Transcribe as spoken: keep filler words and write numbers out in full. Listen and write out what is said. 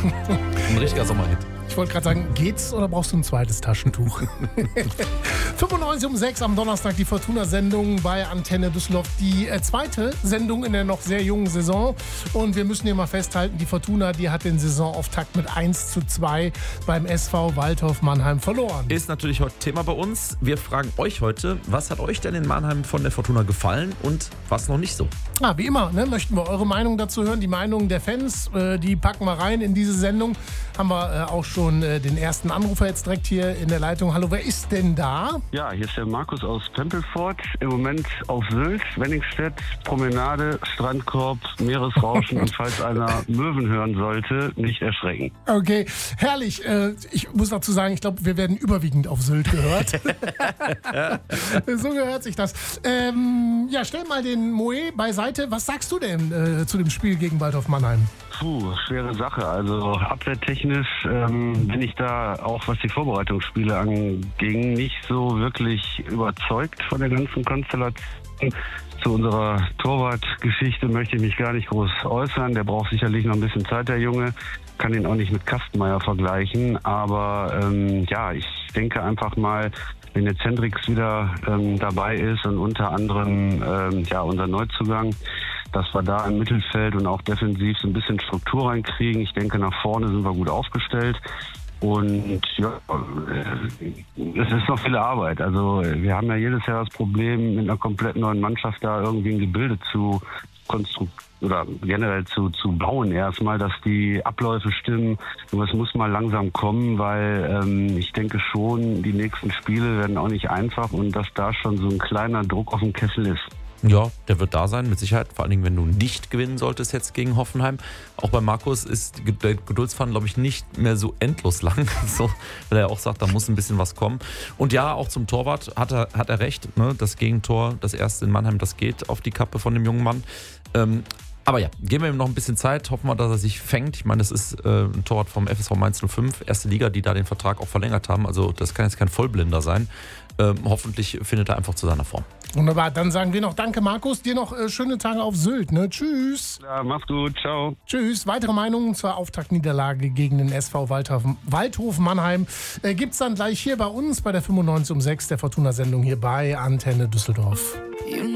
Ein richtiger Sommerhit. Ich wollte gerade sagen, geht's oder brauchst du ein zweites Taschentuch? fünfundneunzig um sechs am Donnerstag die Fortuna-Sendung bei Antenne Düsseldorf. Die äh, zweite Sendung in der noch sehr jungen Saison. Und wir müssen hier mal festhalten, die Fortuna, die hat den Saisonauftakt mit eins zu zwei beim S V Waldhof Mannheim verloren. Ist natürlich heute Thema bei uns. Wir fragen euch heute, was hat euch denn in Mannheim von der Fortuna gefallen und was noch nicht so? Ah, wie immer, ne, möchten wir eure Meinung dazu hören. Die Meinung der Fans, äh, die packen wir rein in diese Sendung. Haben wir äh, auch schon äh, den ersten Anrufer jetzt direkt hier in der Leitung. Hallo, wer ist denn da? Ja, hier ist der Markus aus Pempelfort. Im Moment auf Sylt, Wenningstedt, Promenade, Strandkorb, Meeresrauschen und falls einer Möwen hören sollte, nicht erschrecken. Okay, herrlich. Äh, ich muss dazu sagen, ich glaube, wir werden überwiegend auf Sylt gehört. So gehört sich das. Ähm, ja, stell mal den Moe beiseite. Was sagst du denn äh, zu dem Spiel gegen Waldhof Mannheim? Puh, schwere Sache. Also abwehrtechnisch ähm, bin ich da auch, was die Vorbereitungsspiele anging, nicht so wirklich überzeugt von der ganzen Konstellation. Zu unserer Torwartgeschichte möchte ich mich gar nicht groß äußern. Der braucht sicherlich noch ein bisschen Zeit, der Junge. Kann ihn auch nicht mit Kastenmeier vergleichen. Aber ähm, ja, ich denke einfach mal, wenn jetzt Hendricks wieder ähm, dabei ist und unter anderem ähm, ja unser Neuzugang, dass wir da im Mittelfeld und auch defensiv so ein bisschen Struktur reinkriegen. Ich denke, nach vorne sind wir gut aufgestellt. Und ja, es ist noch viel Arbeit. Also wir haben ja jedes Jahr das Problem, mit einer komplett neuen Mannschaft da irgendwie ein Gebilde zu konstruieren oder generell zu, zu bauen erstmal, dass die Abläufe stimmen. Nur es muss mal langsam kommen, weil ähm, ich denke schon, die nächsten Spiele werden auch nicht einfach und dass da schon so ein kleiner Druck auf dem Kessel ist. Ja, der wird da sein, mit Sicherheit. Vor allen Dingen, wenn du nicht gewinnen solltest jetzt gegen Hoffenheim. Auch bei Markus ist der Geduldsfaden, glaube ich, nicht mehr so endlos lang. So, weil er auch sagt, da muss ein bisschen was kommen. Und ja, auch zum Torwart hat er, hat er recht. Ne? Das Gegentor, das erste in Mannheim, das geht auf die Kappe von dem jungen Mann. Ähm, aber ja, geben wir ihm noch ein bisschen Zeit. Hoffen wir, dass er sich fängt. Ich meine, das ist äh, ein Torwart vom F S V Mainz null fünf, erste Liga, die da den Vertrag auch verlängert haben. Also das kann jetzt kein Vollblinder sein. Ähm, hoffentlich findet er einfach zu seiner Form. Wunderbar, dann sagen wir noch danke, Markus. Dir noch äh, schöne Tage auf Sylt. Ne? Tschüss. Ja, mach's gut. Ciao. Tschüss. Weitere Meinungen zur Auftaktniederlage gegen den S V Waldhof, Waldhof Mannheim äh, gibt es dann gleich hier bei uns bei der fünfundneunzig um sechs der Fortuna-Sendung hier bei Antenne Düsseldorf.